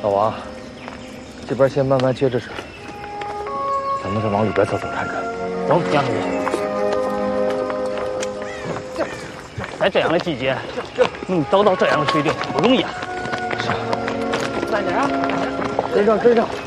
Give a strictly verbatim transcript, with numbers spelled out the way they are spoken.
老王，这边先慢慢接着水，咱们再往里边走走看看。 走，杨书记。在这样的季节，能找到这样的水井不容易啊。 是。慢点啊！跟上，跟上。